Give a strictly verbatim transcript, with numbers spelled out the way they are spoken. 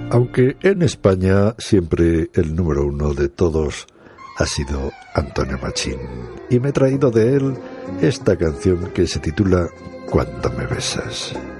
Aunque en España siempre el número uno de todos ha sido Antonio Machín, y me he traído de él esta canción que se titula Cuando me besas.